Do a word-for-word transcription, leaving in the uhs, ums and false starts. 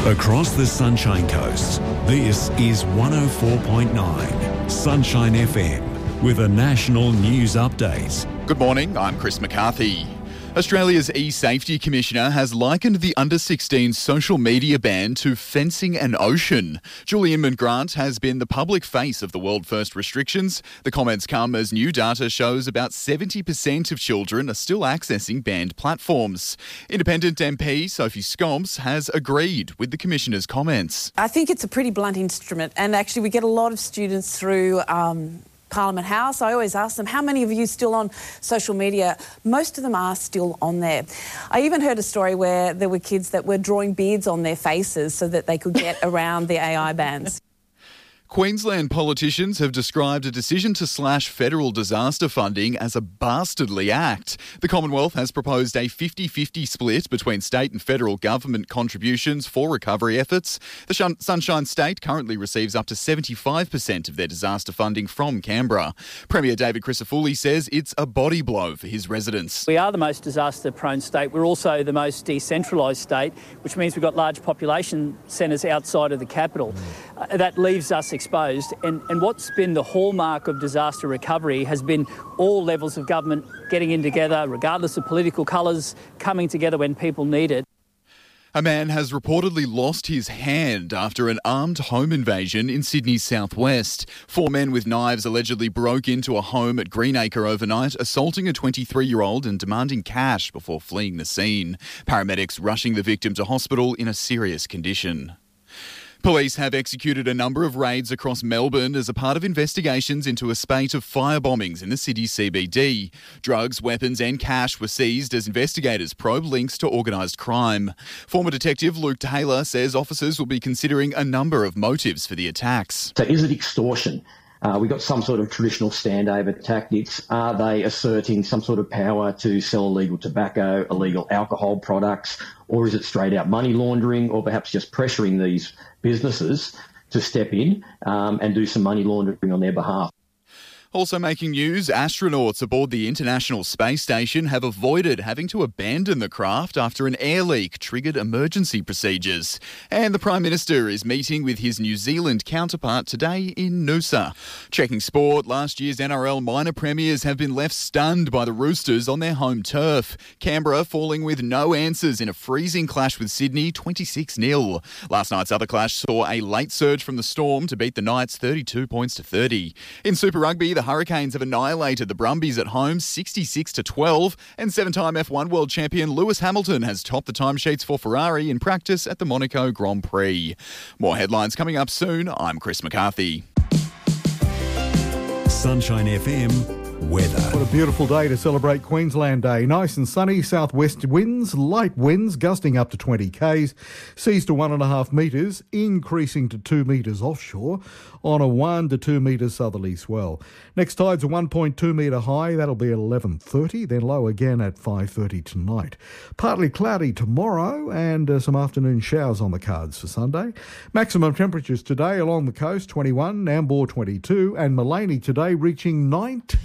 Across the Sunshine Coast, this is one oh four point nine Sunshine F M with a national news update. Good morning, I'm Chris McCarthy. Australia's e-Safety Commissioner has likened the under sixteen social media ban to fencing an ocean. Julie Inman-Grant has been the public face of the world-first restrictions. The comments come as new data shows about seventy percent of children are still accessing banned platforms. Independent M P Sophie Scamps has agreed with the Commissioner's comments. I think it's a pretty blunt instrument, and actually we get a lot of students through um, Parliament House. I always ask them, how many of you still on social media? Most of them are still on there. I even heard a story where there were kids that were drawing beards on their faces so that they could get around the A I bans. Queensland politicians have described a decision to slash federal disaster funding as a bastardly act. The Commonwealth has proposed a fifty-fifty split between state and federal government contributions for recovery efforts. The Sunshine State currently receives up to seventy-five percent of their disaster funding from Canberra. Premier David Crisafulli says it's a body blow for his residents. We are the most disaster-prone state. We're also the most decentralised state, which means we've got large population centres outside of the capital. Uh, that leaves us exposed, and, and what's been the hallmark of disaster recovery has been all levels of government getting in together, regardless of political colours, coming together when people need it. A man has reportedly lost his hand after an armed home invasion in Sydney's southwest. Four men with knives allegedly broke into a home at Greenacre overnight, assaulting a twenty-three-year-old and demanding cash before fleeing the scene. Paramedics rushing the victim to hospital in a serious condition. Police have executed a number of raids across Melbourne as a part of investigations into a spate of fire bombings in the city's C B D. Drugs, weapons and cash were seized as investigators probe links to organised crime. Former Detective Luke Taylor says officers will be considering a number of motives for the attacks. So is it extortion? Uh, we've got some sort of traditional standover tactics. Are they asserting some sort of power to sell illegal tobacco, illegal alcohol products, or is it straight out money laundering, or perhaps just pressuring these businesses to step in um, and do some money laundering on their behalf? Also making news, astronauts aboard the International Space Station have avoided having to abandon the craft after an air leak triggered emergency procedures. And the Prime Minister is meeting with his New Zealand counterpart today in Noosa. Checking sport, last year's N R L minor premiers have been left stunned by the Roosters on their home turf. Canberra falling with no answers in a freezing clash with Sydney, twenty-six nil. Last night's other clash saw a late surge from the Storm to beat the Knights thirty-two points to thirty. In Super Rugby, the Hurricanes have annihilated the Brumbies at home sixty-six to twelve, and seven-time F one world champion Lewis Hamilton has topped the timesheets for Ferrari in practice at the Monaco Grand Prix. More headlines coming up soon. I'm Chris McCarthy. Sunshine F M weather. What a beautiful day to celebrate Queensland Day. Nice and sunny, southwest winds, light winds gusting up to twenty k's, seas to one and a half metres, increasing to two metres offshore on a one to two metre southerly swell. Next tide's a one point two metre high, that'll be at eleven thirty, then low again at five thirty tonight. Partly cloudy tomorrow and uh, some afternoon showers on the cards for Sunday. Maximum temperatures today along the coast twenty-one, Nambour twenty-two and Maleny today reaching nineteen.